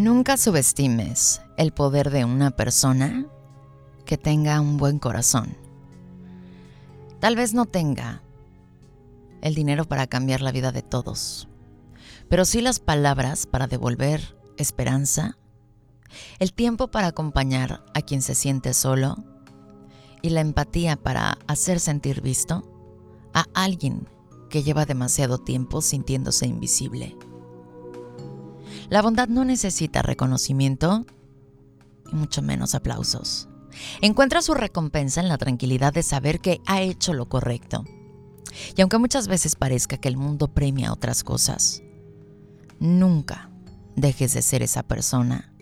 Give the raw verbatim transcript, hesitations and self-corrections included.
Nunca subestimes el poder de una persona que tenga un buen corazón. Tal vez no tenga el dinero para cambiar la vida de todos, pero sí las palabras para devolver esperanza, el tiempo para acompañar a quien se siente solo y la empatía para hacer sentir visto a alguien que lleva demasiado tiempo sintiéndose invisible. La bondad no necesita reconocimiento y mucho menos aplausos. Encuentra su recompensa en la tranquilidad de saber que ha hecho lo correcto. Y aunque muchas veces parezca que el mundo premia otras cosas, nunca dejes de ser esa persona